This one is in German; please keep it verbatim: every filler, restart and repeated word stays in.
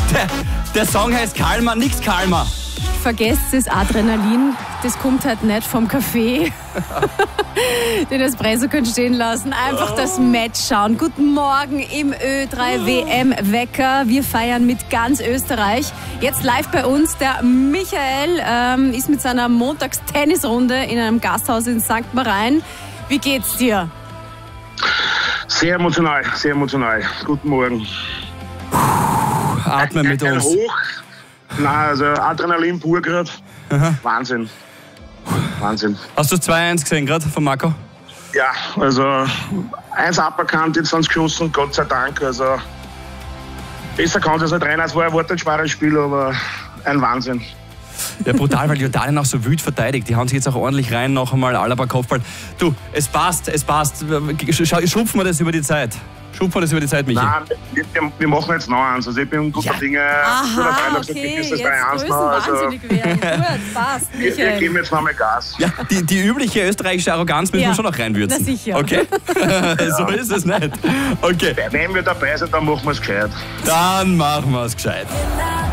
Der, der Song heißt Kalmar, nix Kalmar. Vergesst das Adrenalin, das kommt halt nicht vom Kaffee. Den Espresso könnt ihr stehen lassen. Einfach das Match schauen. Guten Morgen im Ö drei W M-Wecker. Wir feiern mit ganz Österreich. Jetzt live bei uns der Michael ähm, ist mit seiner Montagstennisrunde in einem Gasthaus in Sankt Marien. Wie geht's dir? Sehr emotional, sehr emotional. Guten Morgen. Atme mit uns. Hoch. Nein, also Adrenalin pur gerade. Wahnsinn. Wahnsinn. Hast du das zwei eins gesehen gerade von Marco? Ja, also eins aberkannt, jetzt ans geschossen, Gott sei Dank. Also besser kann es nicht rein, als war ein schweres Spiel, aber ein Wahnsinn. Ja, brutal, weil Jordanien auch so wütend verteidigt. Die haben sich jetzt auch ordentlich rein, noch einmal Alaba Kopfball. Du, es passt, es passt. Schupfen wir das über die Zeit. Schupfen wir das über die Zeit, Michi. Nein, wir, wir machen jetzt noch eins. Also ich bin guter Ja. Dinge. Aha, okay, jetzt größenwahnsinnig werden. Gut, passt, Wir, wir Michael. geben jetzt noch mal Gas. Ja, die, die übliche österreichische Arroganz müssen Ja. wir schon noch reinwürzen. Na sicher. Okay? So ist es nicht. Okay, Wenn wir dabei sind, dann machen wir es gescheit. dann machen wir es gescheit.